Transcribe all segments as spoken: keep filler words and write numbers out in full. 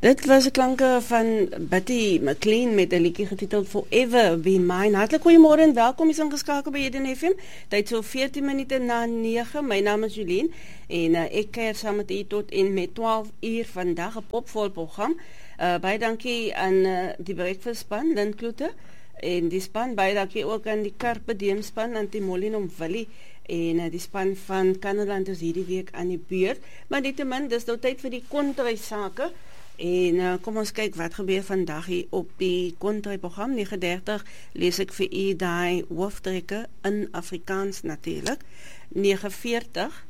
Dit was de klanken van Betty McLean met een liedje getiteld Forever Be Mine. Hartelijk goeiemorgen en welkom is ingeskakel by Eden F M. Tyd so veertien minute na negen. My naam is Julien en uh, ek keer saam met u tot en met twaalf uur vandag 'n popvol program. Uh, baie dankie aan uh, die breakfastspan, Lynn Kloete, en die span, baie dankie ook aan die Carpe Diem span, aan die Molin om Willie, en uh, die span van Kanneland is hierdie week aan die beurt. Maar nietemin, dis nou tyd vir die country sake. En uh, kom ons kyk wat gebeur vandag hier op die country program. negen dertig lees ek vir u die hooftrekke in Afrikaans natuurlik. negen veertig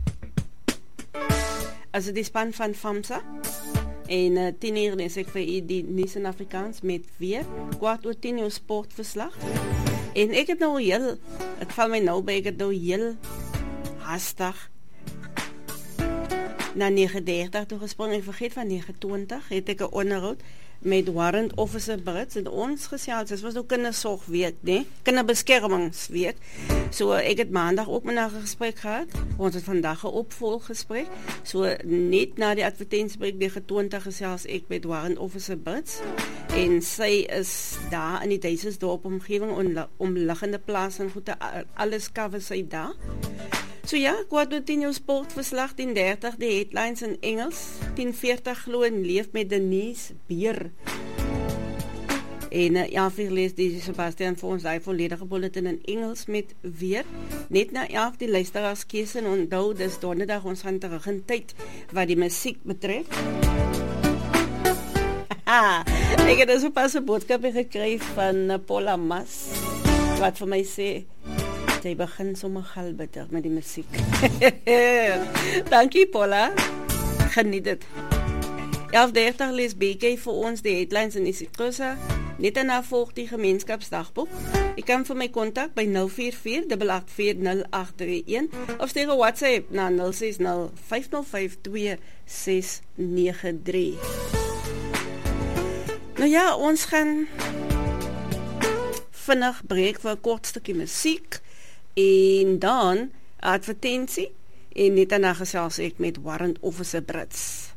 as die span van FAMSA. En uh, tien uur lees ek vir u die nuus in Afrikaans met weer. Kwart oor tien uur sportverslag. En ek het nou heel, het val my nou by, ek het nou heel haastig na negen dertig toe gespring, ek vergeet van negen twintig, het ek 'n onderhoud met Warrant Officer Brits en ons gesels, dit was ook kindersorgweek, nee, kinderbeskermingsweek, so ek het maandag ook met haar gesprek gehad, ons het vandag 'n opvolggesprek, so net na die advertentiebreek negen twintig gesels ek met Warrant Officer Brits, en sy is daar in die Duitsersdorp omgewing, om, omliggende plaas en goed, alles cover sy daar. So ja, kwart oor tien jou sportverslag, tien dertig die headlines in Engels, tien veertig glo en leef met Denise Beer. En uh, elf uur lees die Sebastian vir ons die volledige bulletin in Engels met weer. Net na elf die luisteraarskeuse en onthou, dis donderdag, ons gaan terug in tyd wat die musiek betref. Ek het so pas 'n boodskap gekry van uh, Paula Mas, wat vir my sê, jy begin sommer galbitter met die musiek. Dankie Paula, geniet dit. elf dertig lees B K vir ons die headlines in isiXhosa, net daarna volg die gemeenskapsdagboek. Jy kan vir my kontak by nul vier vier agt agt vier nul agt drie een of stuur 'n WhatsApp na nul ses nul vyf nul vyf twee ses nege drie. Nou ja, ons gaan vinnig breek vir 'n kort stukkie musiek. En dan advertensie en net daarna gesels ek met Warrant Officer Brits.